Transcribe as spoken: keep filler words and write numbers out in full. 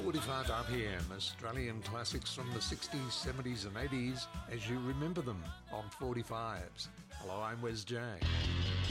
forty-five R P M, Australian classics from the sixties, seventies and eighties as you remember them on forty-fives. Hello, I'm Wes J.